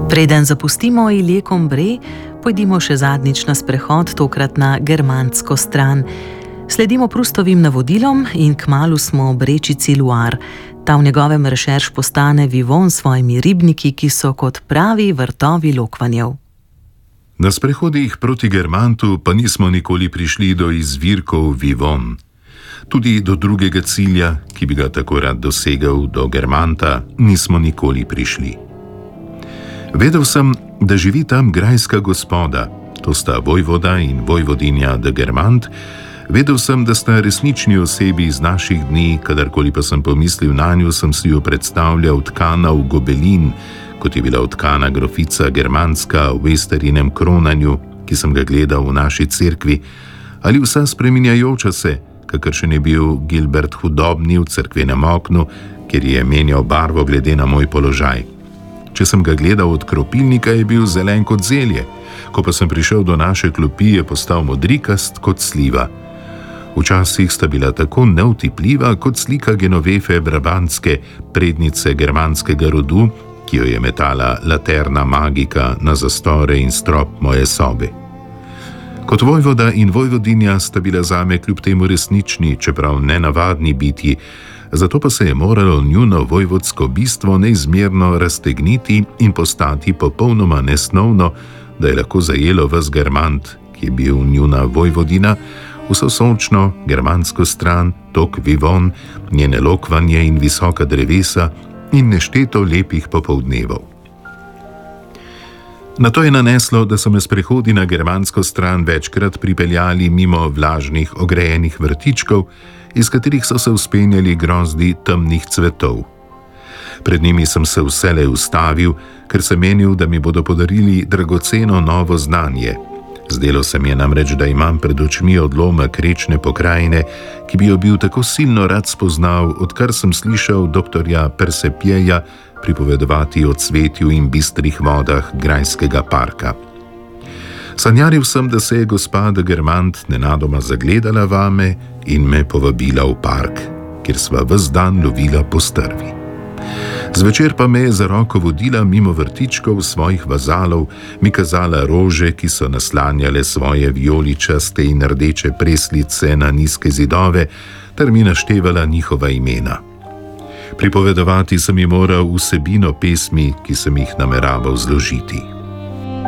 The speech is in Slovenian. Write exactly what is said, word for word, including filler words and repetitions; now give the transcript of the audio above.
Preden zapustimo Ilije Cambrai, pojdimo še zadnjič na sprehod, tokrat na germansko stran. Sledimo Prustovim navodilom in kmalu smo ob rečici Loire. Ta v njegovem rešerš postane Vivonne s svojimi ribniki, ki so kot pravi vrtovi lokvanjev. Na sprehodih proti Germantu pa nismo nikoli prišli do izvirkov Vivonne. Tudi do drugega cilja, ki bi ga tako rad dosegel, do Germanta, nismo nikoli prišli. Vedel sem, da živi tam grajska gospoda, to sta vojvoda in vojvodinja de Germant. Vedel sem, da sta resnični osebi iz naših dni, kadarkoli pa sem pomislil nanju, sem si jo predstavljal tkana v gobelin, kot je bila tkana grofica germanska v Westerinem kronanju, ki sem ga gledal v naši cerkvi, ali vsa spreminjajoča se, kakršen je bil Gilbert Hudobni v cerkvenem oknu, kjer je menjal barvo glede na moj položaj. Če sem ga gledal od kropilnika, je bil zelen kot zelje, ko pa sem prišel do naše klopi, je postal modrikast kot sliva. Včasih sta bila tako neutipljiva kot slika Genovefe Brabantske, prednice germanskega rodu, ki jo je metala laterna magika na zastore in strop moje sobe. Kot vojvoda in vojvodinja sta bila zame kljub temu resnični, čeprav nenavadni bitji, zato pa se je moralo njuno vojvodsko bistvo neizmerno raztegniti in postati popolnoma nesnovno, da je lahko zajelo ves Germant, ki je bil njuna vojvodina, vso sončno germansko stran, tok Vivonne, njene lokvanje in visoka drevesa in nešteto lepih popoldnevov. Na to je naneslo, da so me sprehodi na germansko stran večkrat pripeljali mimo vlažnih ogrejenih vrtičkov, iz katerih so se vzpenjali grozdi temnih cvetov. Pred njimi sem se vselej ustavil, ker sem menil, da mi bodo podarili dragoceno novo znanje. Zdelo se mi je namreč, da imam pred očmi odlomek rečne pokrajine, ki bi jo bil tako silno rad spoznal, odkar sem slišal doktorja Persepieja pripovedovati o cvetju in bistrih vodah grajskega parka. Sanjaril sem, da se je gospa de Germant nenadoma zagledala vame in me povabila v park, kjer sva ves dan lovila po strvi. Zvečer pa me je za roko vodila mimo vrtičkov svojih vazalov, mi kazala rože, ki so naslanjale svoje vijoličaste in rdeče preslice na nizke zidove, ter mi naštevala njihova imena. Pripovedovati sem ji moral vsebino pesmi, ki sem jih nameraval zložiti.